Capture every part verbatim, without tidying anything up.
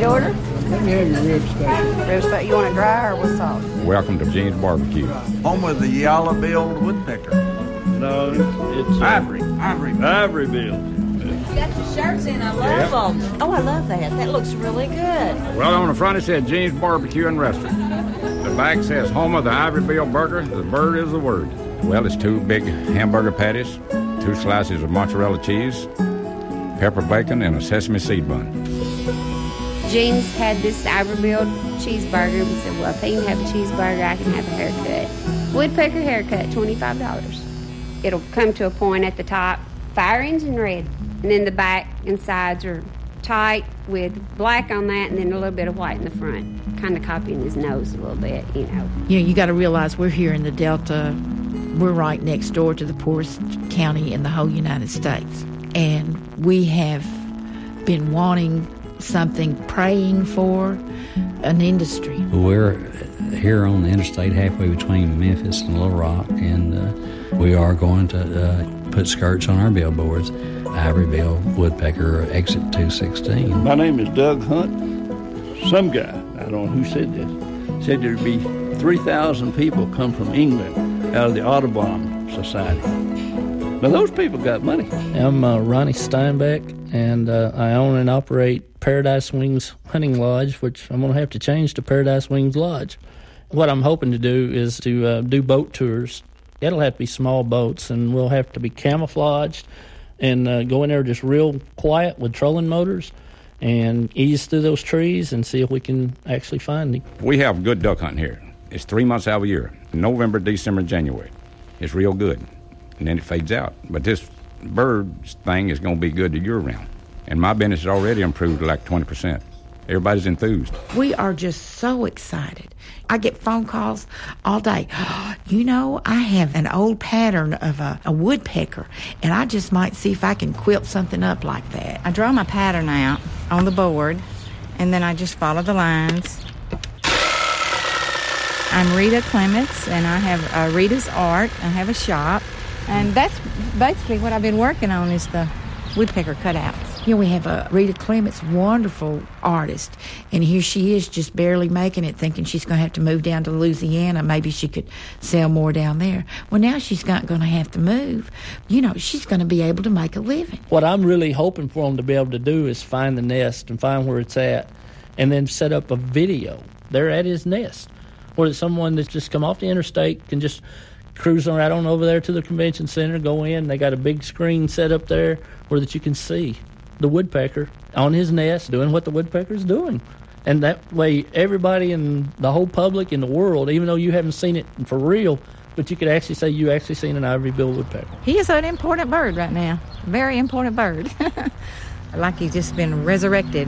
to order? Let me have your rib steak. Rib steak. You want it dry or with salt? Welcome to Gene's Barbecue. Home of the yellow-billed woodpecker. No, it's uh, Ivory. Ivory. Ivory bill. You got your shirts in. I love them. Oh, I love that. That looks really good. Well, on the front it said Gene's Barbecue and Restaurant. The back says home of the Ivory Bill Burger. The bird is the word. Well, it's two big hamburger patties, two slices of mozzarella cheese, pepper bacon, and a sesame seed bun. Gene's had this Ivory-Bill cheeseburger. We said, well, if he can have a cheeseburger, I can have a haircut. Woodpecker haircut, twenty-five dollars. It'll come to a point at the top, fire engine red. And then the back and sides are tight with black on that and then a little bit of white in the front. Kind of copying his nose a little bit, you know. You know, you got to realize we're here in the Delta. We're right next door to the poorest county in the whole United States. And we have been wanting something, praying for an industry. We're here on the interstate halfway between Memphis and Little Rock, and uh, we are going to uh, put skirts on our billboards. Ivory Bill Woodpecker, exit two sixteen. My name is Doug Hunt. Some guy, I don't know who said this, said there'd be three thousand people come from England out of the Audubon Society. Now, those people got money. I'm uh, Ronnie Steinbeck, and uh, I own and operate Paradise Wings Hunting Lodge, which I'm going to have to change to Paradise Wings Lodge. What I'm hoping to do is to uh, do boat tours. It'll have to be small boats, and we'll have to be camouflaged and uh, go in there just real quiet with trolling motors and ease through those trees and see if we can actually find them. We have good duck hunting here. It's three months out of the year, November, December, January. It's real good, and then it fades out. But this birds thing is going to be good to year-round. And my business has already improved to like twenty percent. Everybody's enthused. We are just so excited. I get phone calls all day. You know, I have an old pattern of a, a woodpecker, and I just might see if I can quilt something up like that. I draw my pattern out on the board, and then I just follow the lines. I'm Rita Clements, and I have uh, Rita's Art. I have a shop, and that's basically what I've been working on is the woodpecker cutouts. You know, we have a Rita Clements, wonderful artist, and here she is just barely making it, thinking she's going to have to move down to Louisiana. Maybe she could sell more down there. Well, now she's not going to have to move. You know, she's going to be able to make a living. What I'm really hoping for them to be able to do is find the nest and find where it's at, and then set up a video there at his nest, where someone that's just come off the interstate can just cruise right on over there to the convention center, go in. They got a big screen set up there where that you can see the woodpecker on his nest doing what the woodpecker's doing. And that way everybody in the whole public in the world, even though you haven't seen it for real, but you could actually say you actually seen an ivory-billed woodpecker. He is an important bird right now. Very important bird. Like he's just been resurrected.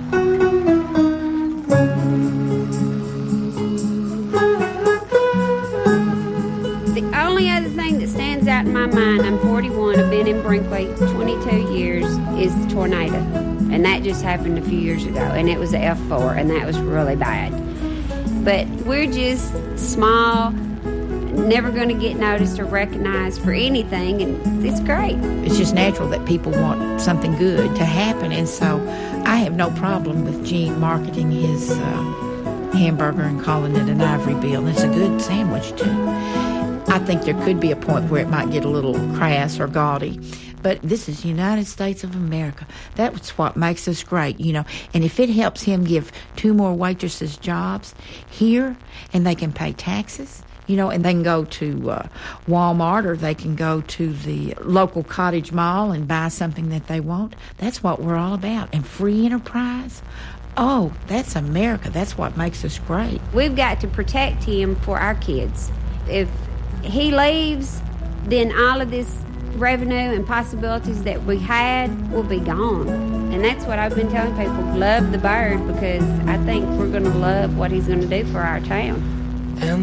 The only other thing that stands out in my mind, I'm forty-one, I've been in Brinkley twenty-two years, is the tornado. And that just happened a few years ago, and it was a F four, and that was really bad. But we're just small, never going to get noticed or recognized for anything, and it's great. It's just natural that people want something good to happen, and so I have no problem with Gene marketing his uh, hamburger and calling it an Ivory Bill. It's a good sandwich, too. I think there could be a point where it might get a little crass or gaudy. But this is the United States of America. That's what makes us great, you know. And if it helps him give two more waitresses jobs here, and they can pay taxes, you know, and they can go to uh, Walmart, or they can go to the local cottage mall and buy something that they want, that's what we're all about. And free enterprise, oh, that's America. That's what makes us great. We've got to protect him for our kids. If he leaves, then all of this revenue and possibilities that we had will be gone. And that's what I've been telling people. Love the bird, because I think we're going to love what he's going to do for our town. And